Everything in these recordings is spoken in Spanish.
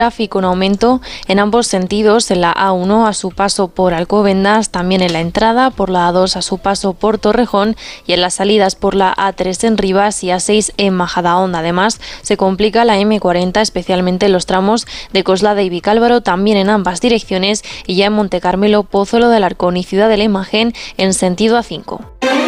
Tráfico en aumento en ambos sentidos, en la A1 a su paso por Alcobendas, también en la entrada, por la A2 a su paso por Torrejón y en las salidas por la A3 en Rivas y A6 en Majadahonda. Además, se complica la M40, especialmente en los tramos de Coslada y Vicálvaro, también en ambas direcciones, y ya en Montecarmelo, Pozuelo de Alarcón y Ciudad de la Imagen en sentido A5.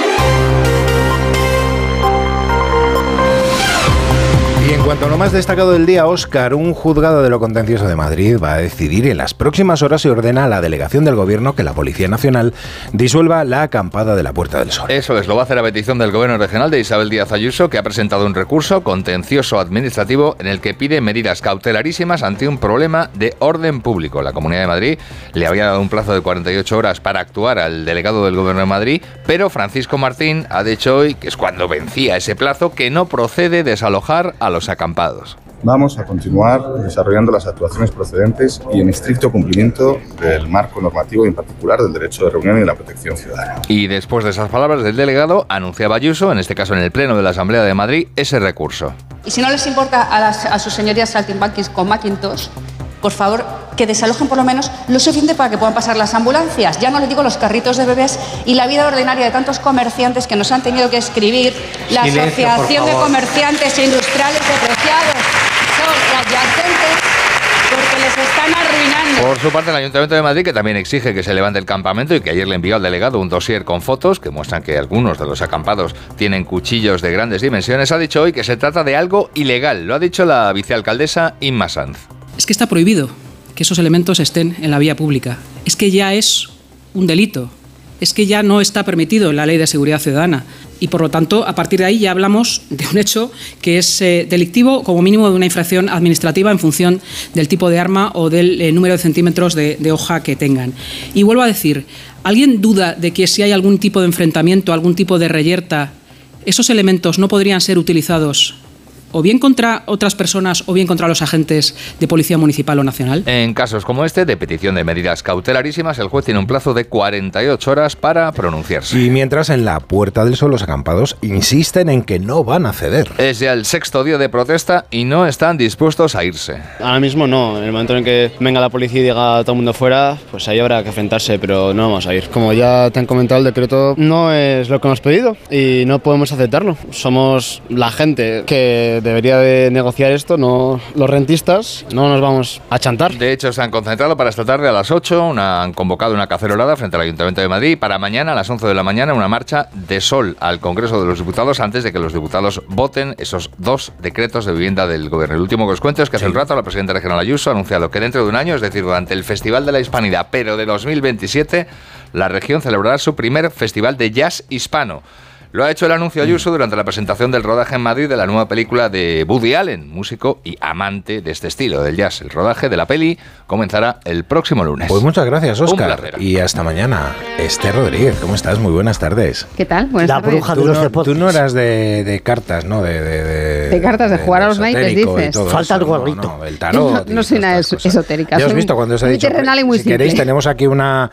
Y en cuanto a lo más destacado del día, Óscar, un juzgado de lo contencioso de Madrid va a decidir en las próximas horas y ordena a la delegación del Gobierno que la Policía Nacional disuelva la acampada de la Puerta del Sol. Eso es, lo va a hacer a petición del Gobierno regional de Isabel Díaz Ayuso, que ha presentado un recurso contencioso administrativo en el que pide medidas cautelarísimas ante un problema de orden público. La Comunidad de Madrid le había dado un plazo de 48 horas para actuar al delegado del Gobierno de Madrid, pero Francisco Martín ha dicho hoy, que es cuando vencía ese plazo, que no procede desalojar a los acampados. Vamos a continuar desarrollando las actuaciones procedentes y en estricto cumplimiento del marco normativo y en particular del derecho de reunión y de la protección ciudadana. Y después de esas palabras del delegado, anunciaba Ayuso, en este caso en el Pleno de la Asamblea de Madrid, ese recurso. Y si no les importa a sus señorías saltimbanquis con Macintosh, por favor, que desalojen por lo menos lo suficiente para que puedan pasar las ambulancias. Ya no les digo los carritos de bebés y la vida ordinaria de tantos comerciantes que nos han tenido que escribir. La Asociación de Comerciantes e Industriales Depreciados son adyacentes porque les están arruinando. Por su parte, el Ayuntamiento de Madrid, que también exige que se levante el campamento y que ayer le envió al delegado un dossier con fotos que muestran que algunos de los acampados tienen cuchillos de grandes dimensiones, ha dicho hoy que se trata de algo ilegal. Lo ha dicho la vicealcaldesa Inma Sanz. Es que está prohibido que esos elementos estén en la vía pública. Es que ya es un delito. Es que ya no está permitido en la Ley de Seguridad Ciudadana. Y por lo tanto, a partir de ahí ya hablamos de un hecho que es delictivo, como mínimo de una infracción administrativa en función del tipo de arma o del número de centímetros de hoja que tengan. Y vuelvo a decir, ¿alguien duda de que si hay algún tipo de enfrentamiento, algún tipo de reyerta, esos elementos no podrían ser utilizados o bien contra otras personas o bien contra los agentes de Policía Municipal o Nacional? En casos como este, de petición de medidas cautelarísimas, el juez tiene un plazo de 48 horas para pronunciarse. Y mientras en la Puerta del Sol los acampados insisten en que no van a ceder. Es ya el 6º día de protesta y no están dispuestos a irse. Ahora mismo no, en el momento en que venga la policía y diga todo el mundo fuera, pues ahí habrá que enfrentarse, pero no vamos a ir. Como ya te han comentado, el decreto no es lo que hemos pedido y no podemos aceptarlo. Somos la gente que debería de negociar esto, no los rentistas, no nos vamos a chantar. De hecho, se han concentrado para esta tarde a las 8, han convocado una cacerolada frente al Ayuntamiento de Madrid, para mañana a las 11 de la mañana una marcha de sol al Congreso de los Diputados antes de que los diputados voten esos 2 decretos de vivienda del Gobierno. El último que os cuento es que hace un rato la presidenta regional Ayuso ha anunciado que dentro de un año, es decir, durante el Festival de la Hispanidad, pero de 2027, la región celebrará su primer festival de jazz hispano. Lo ha hecho el anuncio Ayuso durante la presentación del rodaje en Madrid de la nueva película de Woody Allen, músico y amante de este estilo del jazz. El rodaje de la peli comenzará el próximo lunes. Pues muchas gracias, Óscar. Y hasta mañana. Esther Rodríguez, ¿cómo estás? Muy buenas tardes. ¿Qué tal? Buenas tardes. La bruja de los deportes. Tú no eras de cartas, ¿no? De cartas, de jugar a los naipes, dices. Falta el gorrito. No, el tarot. No soy nada esotérica. Ya has visto cuando os he dicho. Muy terrenal y muy simple. Si queréis, tenemos aquí una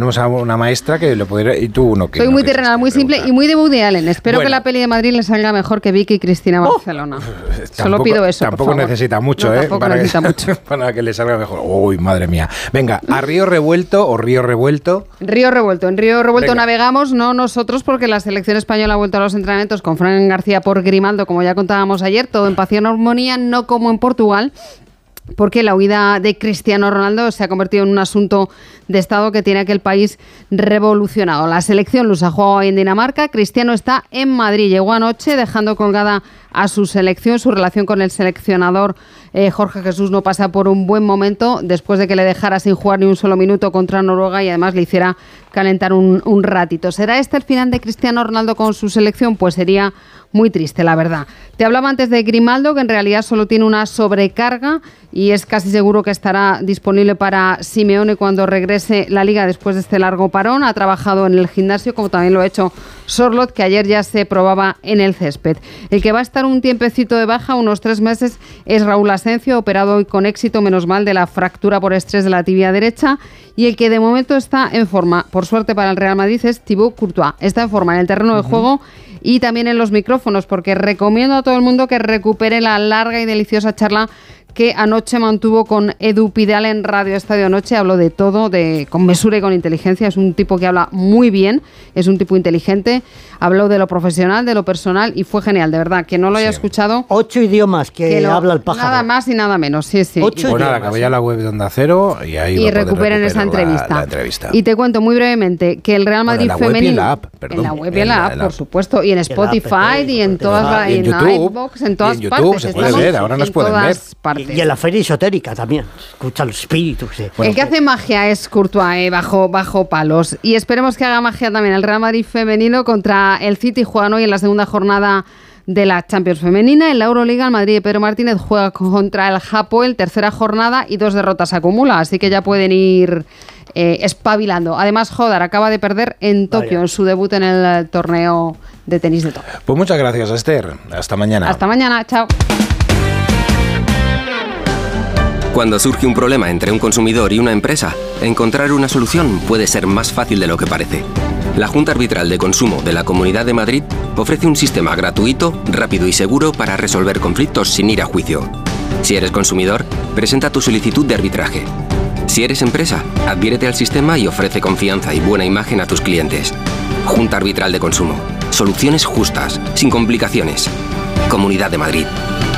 maestra que lo podría. Y tú uno que. Soy muy terrenal, muy simple y muy de Woody Allen. Espero que la peli de Madrid le salga mejor que Vicky y Cristina Barcelona. Solo pido eso. Tampoco necesita mucho, para que le salga mejor. Uy, madre mía. Venga, ¿a Río Revuelto o Río Revuelto? Río Revuelto. En Río Revuelto navegamos, no nosotros, porque la selección española ha vuelto a los entrenamientos con Fran García por Grimaldo, como ya contábamos ayer, todo en paz y en armonía, no como en Portugal, porque la huida de Cristiano Ronaldo se ha convertido en un asunto de Estado que tiene aquel país revolucionado. La selección lusa juega hoy en Dinamarca, Cristiano está en Madrid, llegó anoche dejando colgada a su selección. Su relación con el seleccionador Jorge Jesús no pasa por un buen momento después de que le dejara sin jugar ni un solo minuto contra Noruega y además le hiciera calentar un ratito. ¿Será este el final de Cristiano Ronaldo con su selección? Pues sería muy triste, la verdad. Te hablaba antes de Grimaldo, que en realidad solo tiene una sobrecarga y es casi seguro que estará disponible para Simeone cuando regrese la Liga después de este largo parón. Ha trabajado en el gimnasio, como también lo ha hecho Sorloth, que ayer ya se probaba en el césped. El que va a estar un tiempecito de baja, unos 3 meses, es Raúl Asencio, operado hoy con éxito, menos mal, de la fractura por estrés de la tibia derecha. Y el que de momento está en forma, por suerte para el Real Madrid, es Thibaut Courtois. Está en forma en el terreno de juego y también en los micrófonos, porque recomiendo a todo el mundo que recupere la larga y deliciosa charla que anoche mantuvo con Edu Pidal en Radio Estadio Noche. Habló de todo, con mesura y con inteligencia. Es un tipo que habla muy bien, es un tipo inteligente. Habló de lo profesional, de lo personal y fue genial, de verdad. Que no lo haya escuchado. 8 idiomas que habla el pájaro. Nada más y nada menos, sí. 8 pues nada, que vaya a la web de Onda Cero y ahí recuperen esa entrevista. La entrevista. Y te cuento muy brevemente que el Real Madrid femenino... En la web y en la app, por supuesto. Y en Spotify y en todas las... en iVoox, en todas YouTube partes. se puede ver, ahora nos pueden ver. Y en la feria esotérica también. Escucha los espíritus. El que hace magia es Courtois, bajo palos. Y esperemos que haga magia también el Real Madrid femenino contra el City. Juegan hoy en la segunda jornada de la Champions femenina. En la Euroliga, el Madrid de Pedro Martínez juega contra el Hapoel, tercera jornada y 2 derrotas acumula. Así que ya pueden ir espabilando. Además, Jodar acaba de perder en Tokio en su debut en el torneo de tenis de Tokio. Pues muchas gracias, Esther. Hasta mañana. Hasta mañana. Chao. Cuando surge un problema entre un consumidor y una empresa, encontrar una solución puede ser más fácil de lo que parece. La Junta Arbitral de Consumo de la Comunidad de Madrid ofrece un sistema gratuito, rápido y seguro para resolver conflictos sin ir a juicio. Si eres consumidor, presenta tu solicitud de arbitraje. Si eres empresa, adhiérete al sistema y ofrece confianza y buena imagen a tus clientes. Junta Arbitral de Consumo. Soluciones justas, sin complicaciones. Comunidad de Madrid.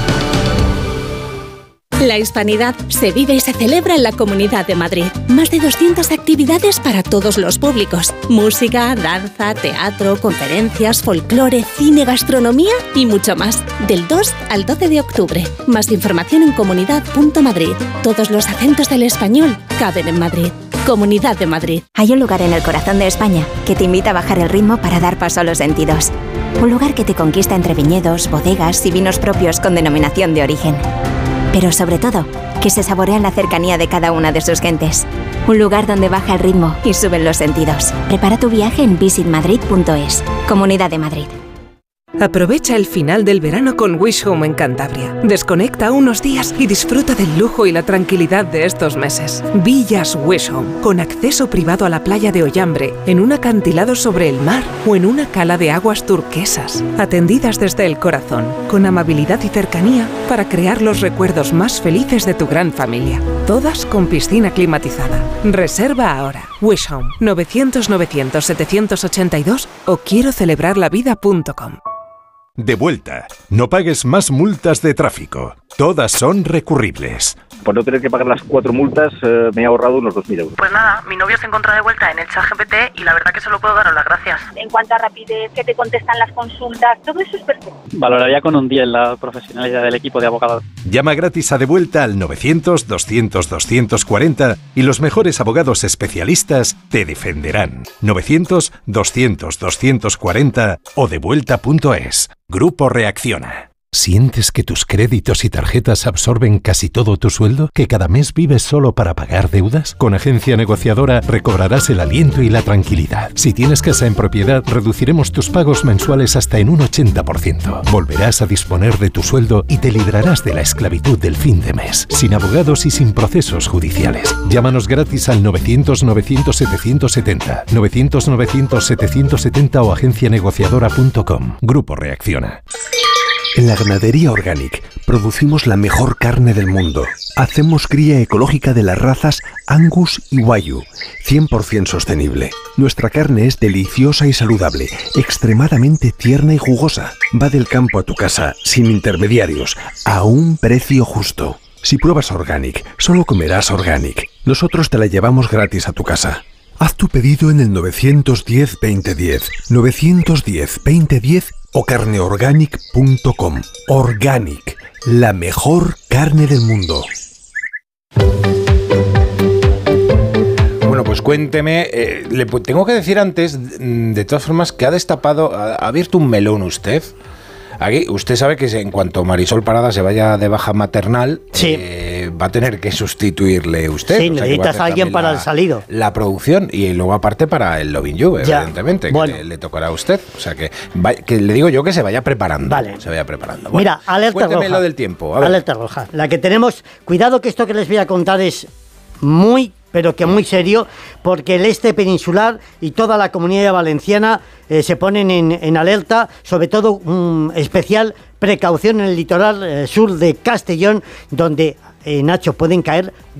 La hispanidad se vive y se celebra en la Comunidad de Madrid. Más de 200 actividades para todos los públicos. Música, danza, teatro, conferencias, folclore, cine, gastronomía y mucho más. Del 2 al 12 de octubre. Más información en comunidad.madrid. Todos los acentos del español caben en Madrid. Comunidad de Madrid. Hay un lugar en el corazón de España que te invita a bajar el ritmo para dar paso a los sentidos. Un lugar que te conquista entre viñedos, bodegas y vinos propios con denominación de origen. Pero sobre todo, que se saborea en la cercanía de cada una de sus gentes. Un lugar donde baja el ritmo y suben los sentidos. Prepara tu viaje en visitmadrid.es. Comunidad de Madrid. Aprovecha el final del verano con Wish Home en Cantabria. Desconecta unos días y disfruta del lujo y la tranquilidad de estos meses. Villas Wish Home, con acceso privado a la playa de Ollambre, en un acantilado sobre el mar o en una cala de aguas turquesas. Atendidas desde el corazón, con amabilidad y cercanía para crear los recuerdos más felices de tu gran familia. Todas con piscina climatizada. Reserva ahora. Wish Home, 900-900-782 o quiero celebrarlavida.com. De vuelta. No pagues más multas de tráfico. Todas son recurribles. Por no tener que pagar las 4 multas, me he ahorrado unos 2.000 euros. Pues nada, mi novio se encuentra de vuelta en el ChatGPT y la verdad que solo puedo daros las gracias. En cuanto a rapidez, que te contestan las consultas, todo eso es perfecto. Valoraría con un 10 la profesionalidad del equipo de abogados. Llama gratis a De Vuelta al 900-200-240 y los mejores abogados especialistas te defenderán. 900-200-240 o devuelta.es. Grupo Reacciona. ¿Sientes que tus créditos y tarjetas absorben casi todo tu sueldo? ¿Que cada mes vives solo para pagar deudas? Con Agencia Negociadora recobrarás el aliento y la tranquilidad. Si tienes casa en propiedad, reduciremos tus pagos mensuales hasta en un 80%. Volverás a disponer de tu sueldo y te librarás de la esclavitud del fin de mes, sin abogados y sin procesos judiciales. Llámanos gratis al 900-900-770, 900-900-770 o agencianegociadora.com. Grupo Reacciona. En la Ganadería Organic producimos la mejor carne del mundo. Hacemos cría ecológica de las razas Angus y Wagyu, 100% sostenible. Nuestra carne es deliciosa y saludable, extremadamente tierna y jugosa. Va del campo a tu casa, sin intermediarios, a un precio justo. Si pruebas Organic, solo comerás Organic. Nosotros te la llevamos gratis a tu casa. Haz tu pedido en el 910-2010, 910-2010 o carneorganic.com. Organic, la mejor carne del mundo. Bueno, pues cuénteme, le tengo que decir antes, de todas formas, que ha abierto un melón usted. Aquí, usted sabe que en cuanto Marisol Parada se vaya de baja maternal, sí, va a tener que sustituirle usted. Sí, necesitas a alguien para el salido. La producción y luego aparte para el Loving You, evidentemente, bueno, que le tocará a usted. O sea que le digo yo que se vaya preparando. Vale. Se vaya preparando. Bueno, mira, alerta roja. Lo del tiempo. A ver. Alerta roja. La que tenemos, cuidado que esto que les voy a contar es pero que muy serio, porque el este peninsular y toda la Comunidad Valenciana se ponen en alerta, sobre todo especial precaución en el litoral sur de Castellón, donde Nacho, pueden caer